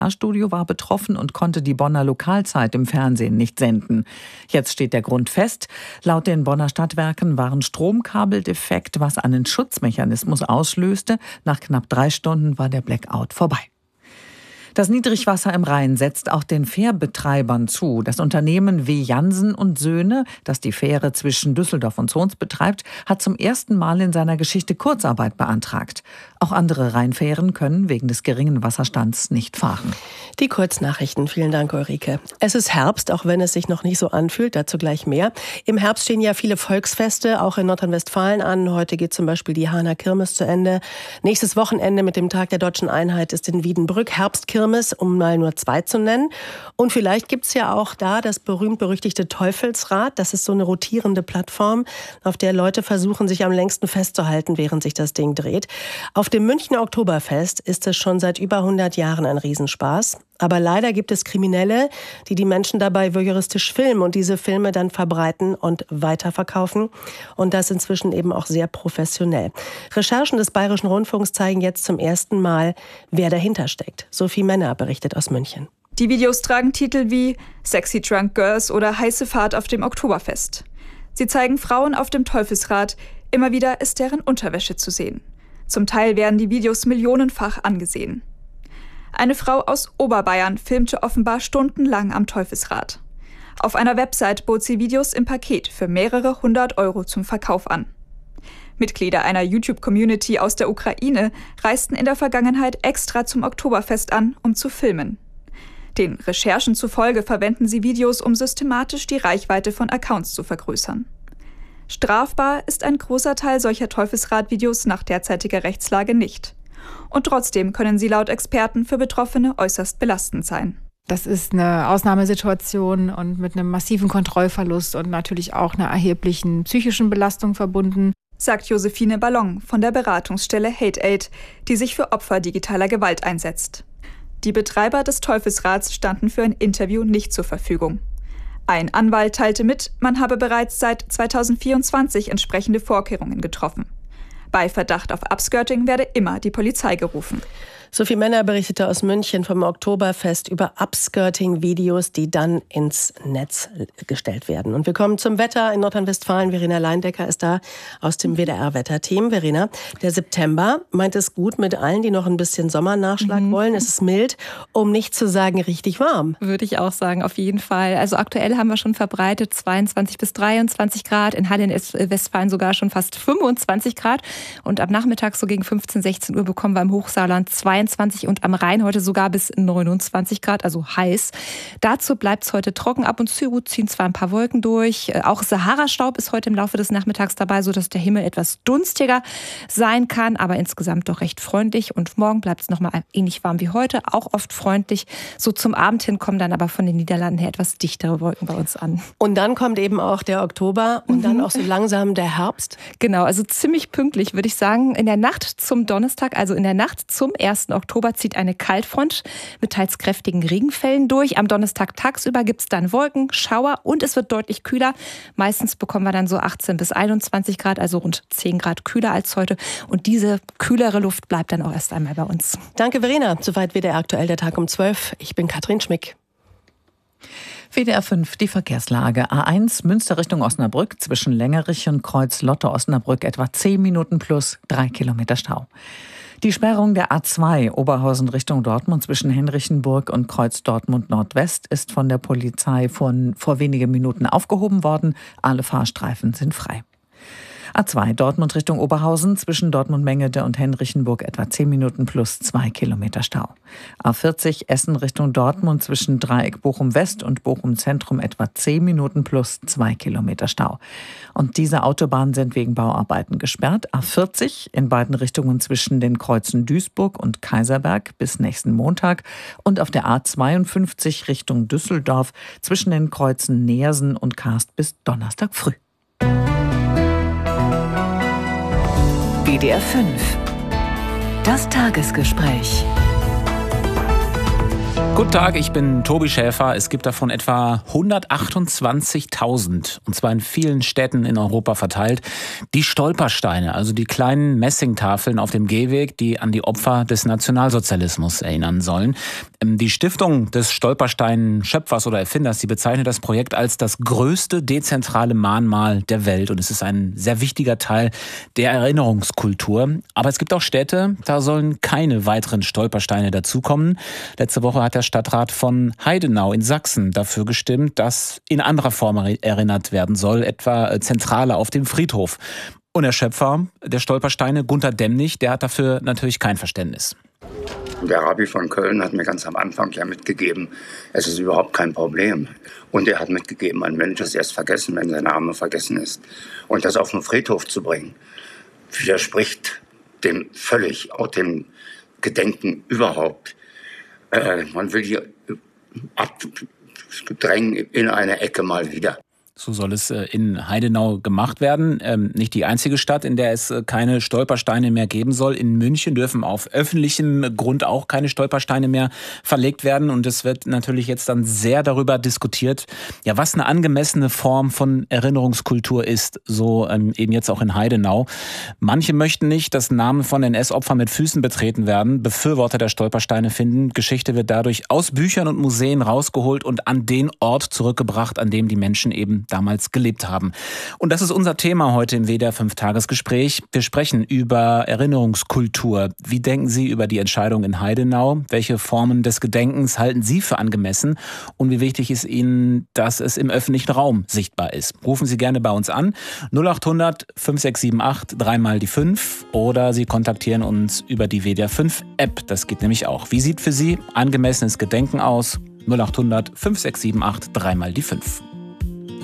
Studio war betroffen und konnte die Bonner Lokalzeit im Fernsehen nicht senden. Jetzt steht der Grund fest. Laut den Bonner Stadtwerken waren Stromkabeldefekt, was einen Schutzmechanismus auslöste. Nach knapp 3 Stunden war der Blackout vorbei. Das Niedrigwasser im Rhein setzt auch den Fährbetreibern zu. Das Unternehmen W. Jansen und Söhne, das die Fähre zwischen Düsseldorf und Zons betreibt, hat zum ersten Mal in seiner Geschichte Kurzarbeit beantragt. Auch andere Rheinfähren können wegen des geringen Wasserstands nicht fahren. Die Kurznachrichten. Vielen Dank, Ulrike. Es ist Herbst, auch wenn es sich noch nicht so anfühlt. Dazu gleich mehr. Im Herbst stehen ja viele Volksfeste, auch in Nordrhein-Westfalen an. Heute geht zum Beispiel die Hahner Kirmes zu Ende. Nächstes Wochenende mit dem Tag der Deutschen Einheit ist in Wiedenbrück Herbstkirmes, um mal nur 2 zu nennen. Und vielleicht gibt's ja auch da das berühmt-berüchtigte Teufelsrad. Das ist so eine rotierende Plattform, auf der Leute versuchen, sich am längsten festzuhalten, während sich das Ding dreht. Auf dem Münchner Oktoberfest ist es schon seit über 100 Jahren ein Riesenspaß. Aber leider gibt es Kriminelle, die die Menschen dabei voyeuristisch filmen und diese Filme dann verbreiten und weiterverkaufen. Und das inzwischen eben auch sehr professionell. Recherchen des Bayerischen Rundfunks zeigen jetzt zum ersten Mal, wer dahinter steckt. Sophie Männer berichtet aus München. Die Videos tragen Titel wie Sexy Drunk Girls oder Heiße Fahrt auf dem Oktoberfest. Sie zeigen Frauen auf dem Teufelsrad. Immer wieder ist deren Unterwäsche zu sehen. Zum Teil werden die Videos millionenfach angesehen. Eine Frau aus Oberbayern filmte offenbar stundenlang am Teufelsrad. Auf einer Website bot sie Videos im Paket für mehrere 100 € zum Verkauf an. Mitglieder einer YouTube-Community aus der Ukraine reisten in der Vergangenheit extra zum Oktoberfest an, um zu filmen. Den Recherchen zufolge verwenden sie Videos, um systematisch die Reichweite von Accounts zu vergrößern. Strafbar ist ein großer Teil solcher Teufelsrad-Videos nach derzeitiger Rechtslage nicht. Und trotzdem können sie laut Experten für Betroffene äußerst belastend sein. Das ist eine Ausnahmesituation und mit einem massiven Kontrollverlust und natürlich auch einer erheblichen psychischen Belastung verbunden, sagt Josephine Ballon von der Beratungsstelle Hate Aid, die sich für Opfer digitaler Gewalt einsetzt. Die Betreiber des Teufelsrads standen für ein Interview nicht zur Verfügung. Ein Anwalt teilte mit, man habe bereits seit 2024 entsprechende Vorkehrungen getroffen. Bei Verdacht auf Upskirting werde immer die Polizei gerufen. Sophie Männer berichtete aus München vom Oktoberfest über Upskirting-Videos, die dann ins Netz gestellt werden. Und wir kommen zum Wetter in Nordrhein-Westfalen. Verena Leindecker ist da aus dem WDR-Wetterteam. Verena, der September meint es gut mit allen, die noch ein bisschen Sommernachschlag wollen. Es ist mild, um nicht zu sagen richtig warm. Würde ich auch sagen, auf jeden Fall. Also aktuell haben wir schon verbreitet 22 bis 23 Grad. In Halle in Westfalen sogar schon fast 25 Grad. Und ab Nachmittag so gegen 15, 16 Uhr bekommen wir im Hochsauerland 22 und am Rhein heute sogar bis 29 Grad, also heiß. Dazu bleibt es heute trocken. Ab und zu ziehen zwar ein paar Wolken durch. Auch Sahara-Staub ist heute im Laufe des Nachmittags dabei, sodass der Himmel etwas dunstiger sein kann, aber insgesamt doch recht freundlich. Und morgen bleibt es nochmal ähnlich warm wie heute, auch oft freundlich. So zum Abend hin kommen dann aber von den Niederlanden her etwas dichtere Wolken bei uns an. Und dann kommt eben auch der Oktober und dann auch so langsam der Herbst. Genau, also ziemlich pünktlich, würde ich sagen. In der Nacht zum Donnerstag, also in der Nacht zum 1. Oktober zieht eine Kaltfront mit teils kräftigen Regenfällen durch. Am Donnerstag tagsüber gibt es dann Wolken, Schauer und es wird deutlich kühler. Meistens bekommen wir dann so 18 bis 21 Grad, also rund 10 Grad kühler als heute. Und diese kühlere Luft bleibt dann auch erst einmal bei uns. Danke, Verena. Soweit WDR aktuell der Tag um 12. Ich bin Katrin Schmick. WDR 5, die Verkehrslage. A1 Münster Richtung Osnabrück zwischen Längerich und Kreuz Lotte Osnabrück etwa 10 Minuten plus 3 Kilometer Stau. Die Sperrung der A2 Oberhausen Richtung Dortmund zwischen Henrichenburg und Kreuz Dortmund Nordwest ist von der Polizei vor wenigen Minuten aufgehoben worden. Alle Fahrstreifen sind frei. A2 Dortmund Richtung Oberhausen zwischen Dortmund-Mengede und Henrichenburg etwa 10 Minuten plus 2 Kilometer Stau. A40 Essen Richtung Dortmund zwischen Dreieck Bochum-West und Bochum-Zentrum etwa 10 Minuten plus 2 Kilometer Stau. Und diese Autobahnen sind wegen Bauarbeiten gesperrt. A40 in beiden Richtungen zwischen den Kreuzen Duisburg und Kaiserberg bis nächsten Montag und auf der A52 Richtung Düsseldorf zwischen den Kreuzen Neersen und Karst bis Donnerstag früh. WDR 5. Das Tagesgespräch. Guten Tag, ich bin Tobi Schäfer. Es gibt davon etwa 128.000, und zwar in vielen Städten in Europa verteilt, die Stolpersteine, also die kleinen Messingtafeln auf dem Gehweg, die an die Opfer des Nationalsozialismus erinnern sollen. Die Stiftung des Stolperstein-Schöpfers oder Erfinders, die bezeichnet das Projekt als das größte dezentrale Mahnmal der Welt, und es ist ein sehr wichtiger Teil der Erinnerungskultur. Aber es gibt auch Städte, da sollen keine weiteren Stolpersteine dazukommen. Letzte Woche hat der Stadtrat von Heidenau in Sachsen dafür gestimmt, dass in anderer Form erinnert werden soll, etwa zentraler auf dem Friedhof. Und der Schöpfer der Stolpersteine, Gunter Demnig, der hat dafür natürlich kein Verständnis. Der Rabbi von Köln hat mir ganz am Anfang ja mitgegeben, es ist überhaupt kein Problem. Und er hat mitgegeben, ein Mensch ist erst vergessen, wenn sein Name vergessen ist. Und das auf den Friedhof zu bringen, widerspricht dem völlig, auch dem Gedenken überhaupt. Man will hier abdrängen in eine Ecke mal wieder. So soll es in Heidenau gemacht werden. Nicht die einzige Stadt, in der es keine Stolpersteine mehr geben soll. In München dürfen auf öffentlichem Grund auch keine Stolpersteine mehr verlegt werden. Und es wird natürlich jetzt dann sehr darüber diskutiert, ja, was eine angemessene Form von Erinnerungskultur ist. So eben jetzt auch in Heidenau. Manche möchten nicht, dass Namen von NS-Opfern mit Füßen betreten werden. Befürworter der Stolpersteine finden, Geschichte wird dadurch aus Büchern und Museen rausgeholt und an den Ort zurückgebracht, an dem die Menschen eben damals gelebt haben. Und das ist unser Thema heute im WDR 5 Tagesgespräch. Wir sprechen über Erinnerungskultur. Wie denken Sie über die Entscheidung in Heidenau? Welche Formen des Gedenkens halten Sie für angemessen? Und wie wichtig ist Ihnen, dass es im öffentlichen Raum sichtbar ist? Rufen Sie gerne bei uns an. 0800 5678 3 die 5 oder Sie kontaktieren uns über die WDR 5 App. Das geht nämlich auch. Wie sieht für Sie angemessenes Gedenken aus? 0800 5678 3 die 5.